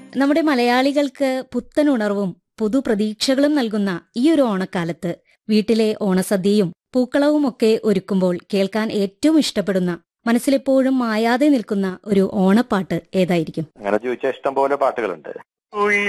നമ്മുടെ മലയാളികൾക്ക് പുത്തൻ ഉണർവും പുതുപ്രതീക്ഷകളും നൽകുന്ന ഈ ഒരു ഓണക്കാലത്ത് വീട്ടിലെ ഓണസദ്യയും പൂക്കളവുമൊക്കെ ഒരുക്കുമ്പോൾ കേൾക്കാൻ ഏറ്റവും ഇഷ്ടപ്പെടുന്ന, മനസ്സിലെപ്പോഴും മായാതെ നിൽക്കുന്ന ഒരു ഓണപ്പാട്ട് ഏതായിരിക്കും? അങ്ങനെ ചോദിച്ചാൽ ഇഷ്ടം പോലെ പാട്ടുകളുണ്ട്.